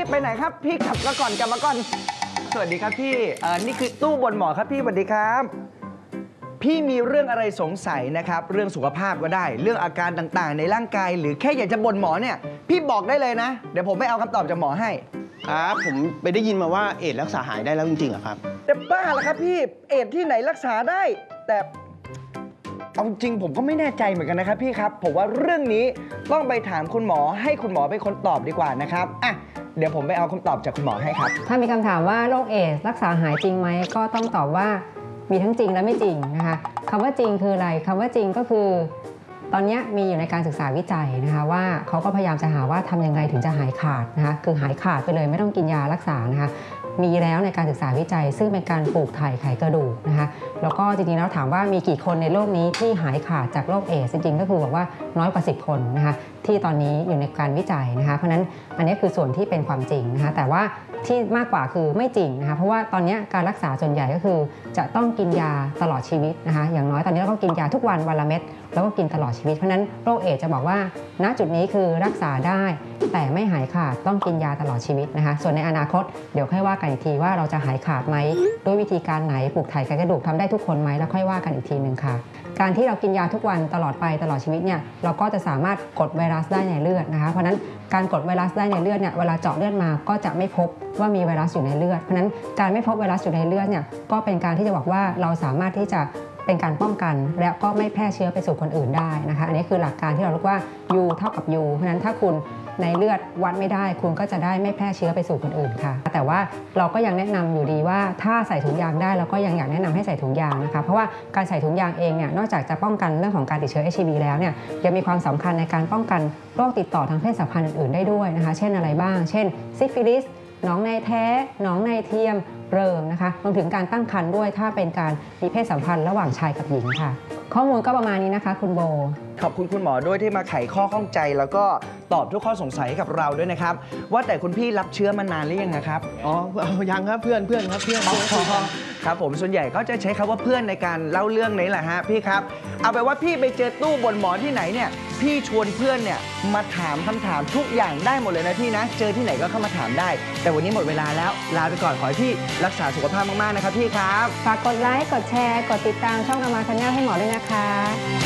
ไปไหนครับพี่กลับมาก่อนสวัสดีครับพี่นี่คือตู้บนหมอครับพี่สวัสดีครับพี่มีเรื่องอะไรสงสัยนะครับเรื่องสุขภาพก็ได้เรื่องอาการต่างๆในร่างกายหรือแค่อยากจะบ่นหมอเนี่ยพี่บอกได้เลยนะเดี๋ยวผมไม่เอาคำตอบจากหมอให้ครับผมไปได้ยินมาว่าเอดส์รักษาหายได้แล้วจริงๆเหรอครับแต่บ้าเหรอครับพี่เอดส์ที่ไหนรักษาได้แต่เอาจริงผมก็ไม่แน่ใจเหมือนกันนะครับพี่ครับผมว่าเรื่องนี้ต้องไปถามคุณหมอให้คุณหมอเป็นคนตอบดีกว่านะครับอ่ะเดี๋ยวผมไปเอาคำตอบจากคุณหมอให้ครับถ้ามีคำถามว่าโรคเอดส์รักษาหายจริงไหมก็ต้องตอบว่ามีทั้งจริงและไม่จริงนะคะคำว่าจริงคืออะไรคำว่าจริงก็คือตอนนี้มีอยู่ในการศึกษาวิจัยนะคะว่าเขาก็พยายามจะหาว่าทำยังไงถึงจะหายขาดนะคะคือหายขาดไปเลยไม่ต้องกินยารักษานะคะมีแล้วในการศึกษาวิจัยซึ่งเป็นการปลูกถ่ายไขกระดูกนะคะแล้วก็จริงๆแล้วถามว่ามีกี่คนในโลกนี้ที่หายขาดจากโรคเอดส์จริงๆก็คือบอกว่าน้อยกว่า10 คนนะคะที่ตอนนี้อยู่ในการวิจัยนะคะเพราะฉะนั้นอันนี้คือส่วนที่เป็นความจริงนะคะแต่ว่าที่มากกว่าคือไม่จริงนะคะเพราะว่าตอนนี้การรักษาส่วนใหญ่ก็คือจะต้องกินยาตลอดชีวิตนะคะอย่างน้อยตอนนี้เราก็กินยาทุกวันวันละเม็ดแล้วก็กินตลอดชีวิตเพราะนั้นโรคเอดส์จะบอกว่าณจุดนี้คือรักษาได้แต่ไม่หายขาดต้องกินยาตลอดชีวิตนะคะส่วนในอนาคตเดี๋ยวค่อยว่ากันอีกทีว่าเราจะหายขาดไหมด้วยวิธีการไหนปลูกถ่ายไขกระดูกทำได้ทุกคนไหมแล้วค่อยว่ากันอีกทีหนึ่งค่ะการที่เรากินยาทุกวันตลอดไปตลอดชีวิตเนี่ยเราก็จะสามารถกดไวรัสได้ในเลือดนะคะเพราะนั้นการกดไวรัสได้ในเลือดเนี่ยเวลาเจาะเลือดมาก็จะไม่พบว่ามีไวรัสอยู่ในเลือดเพราะนั้นการไม่พบไวรัสอยู่ในเลือดเนี่ยก็เป็นการที่จะบอกว่าเราสามารถที่จะเป็นการป้องกันและก็ไม่แพร่เชื้อไปสู่คนอื่นได้นะคะอันนี้คือหลักการที่เราเรียกว่า U เท่ากับ U เพราะฉะนั้นถ้าคุณในเลือดวัดไม่ได้คุณก็จะได้ไม่แพร่เชื้อไปสู่คนอื่นค่ะแต่ว่าเราก็ยังแนะนำอยู่ดีว่าถ้าใส่ถุงยางได้เราก็ยังอยากแนะนำให้ใส่ถุงยางนะคะเพราะว่าการใส่ถุงยางเองเนี่ยนอกจากจะป้องกันเรื่องของการติดเชื้อ HIV แล้วเนี่ยยังมีความสำคัญในการป้องกันโรคติดต่อทางเพศสัมพันธ์อื่นๆได้ด้วยนะคะเช่นอะไรบ้างเช่นซิฟิลิสหนองในแท้หนองในเทียมเริมนะคะรวมถึงการตั้งครรภ์ด้วยถ้าเป็นการมีเพศสัมพันธ์ระหว่างชายกับหญิงค่ะข้อมูลก็ประมาณนี้นะคะคุณโบขอบคุณคุณหมอด้วยที่มาไขข้อข้องใจแล้วก็ตอบทุกข้อสงสัยให้กับเราด้วยนะครับว่าแต่คุณพี่รับเชื้อมานานหรือยังนะครับอ๋อยังครับเพื่อนครับเพื่อนครับผมส่วนใหญ่เขาจะใช้คำว่าเพื่อนในการเล่าเรื่องนี้แหละฮะพี่ครับเอาไปว่าพี่ไปเจอตู้บนหมอที่ไหนเนี่ยพี่ชวนเพื่อนเนี่ยมาถามคำถามทุกอย่างได้หมดเลยนะพี่นะเจอที่ไหนก็เข้ามาถามได้แต่วันนี้หมดเวลาแล้วลาไปก่อนขอให้พี่รักษาสุขภาพมากๆนะครับพี่ครับฝากกดไลค์กดแชร์กดติดตามช่องอามาชาแนลให้หมอด้วยนะคะ